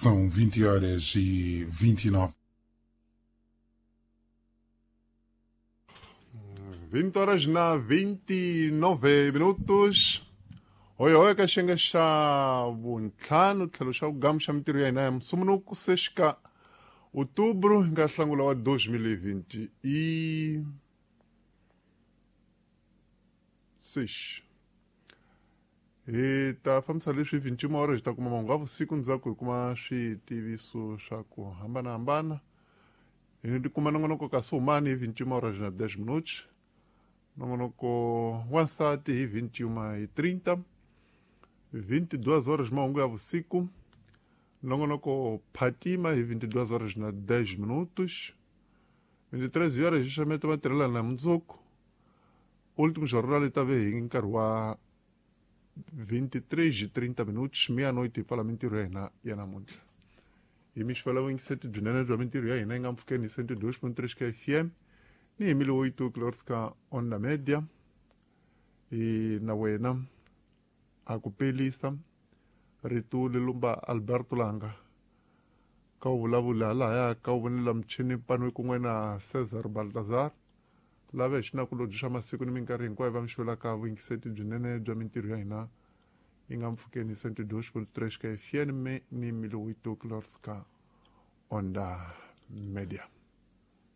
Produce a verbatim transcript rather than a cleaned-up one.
São vinte horas e vinte e nove. vinte horas na vinte e nove minutos. Oi, oi, kashenga sha buntlhanu tlhelo xa ugamu xa mintirho ya hina ya musumunuku se xika outubro nga nhlangula wa dois mil e vinte e seis. Hi ta fambisa leswi vinte e uma horas hi ta kuma mahungu ya vusiku ndzhaku hi kuma switiviso swa ku hambanahambana. Hi kuma nongonoko ka swihumani hi vinte e uma horas na dez minutos. Nongonoko wansati hi vinte e uma e trinta. vinte e duas horas mahungu ya vusiku. Nongonoko Phatima hi vinte e duas horas na dez minutos. vinte e três horas hi xameta matirhelana na mundzuku. Último jornal estava hi nkarhi wa vinte e três e trinta minutos, meia-noite hi pfala mintirho ya hina ya namuntlha. Hi mi xifala wingiseti byinene bya mintirho ya hina yi nga mpfukeni cent e dois ponto três ka F M ni hi mille oito kilohertz ka onda media. Hi na wena a ku pelisa ritu lelumba Alberto Langa ka u vulavula lahaya ka u vonela michini panwe kun'we na Cesar Baltazar lava hi xinakulobye xa masiku ni minkarhi hinkwayo va mi xivelaka vuyingiseti byinene bya mintirho ya hina yi nga mpfukeni cent e dois ponto três ka F M ni mille oito kilohertz ka onda media.